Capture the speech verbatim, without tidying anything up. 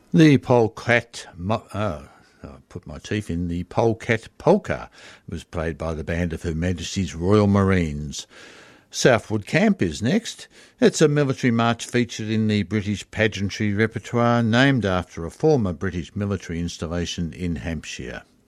The Polecat, mo- oh, I put my teeth in, the Polecat Polka was played by the band of Her Majesty's Royal Marines. Southwood Camp is next. It's a military march featured in the British pageantry repertoire, named after a former British military installation in Hampshire.